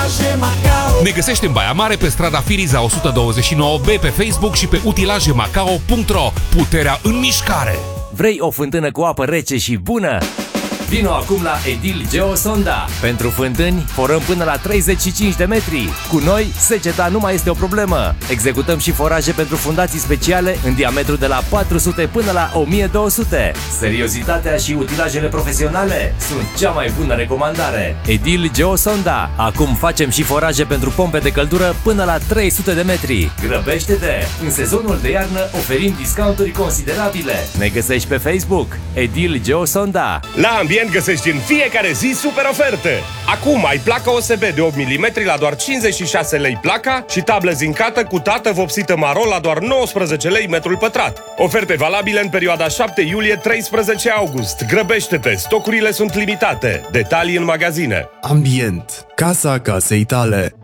Utilaje Macao. Ne găsești în Baia Mare pe strada Firiza 129B, pe Facebook și pe utilajemacao.ro. Puterea în mișcare! Vrei o fântână cu apă rece și bună? Vino acum la Edil Geosonda. Pentru fântâni, forăm până la 35 de metri. Cu noi, seceta nu mai este o problemă. Executăm și foraje pentru fundații speciale în diametru de la 400 până la 1200. Seriozitatea și utilajele profesionale sunt cea mai bună recomandare. Edil Geosonda. Acum facem și foraje pentru pompe de căldură până la 300 de metri. Grăbește-te! În sezonul de iarnă oferim discounturi considerabile. Ne găsești pe Facebook Edil Geosonda. La Ambient găsești în fiecare zi super oferte. Acum ai placă OSB de 8 mm la doar 56 lei placa și tablă zincată cu tată vopsită maro la doar 19 lei metrul pătrat. Oferte valabile în perioada 7 iulie-13 august. Grăbește-te, stocurile sunt limitate. Detalii în magazine. Ambient. Casa casei tale.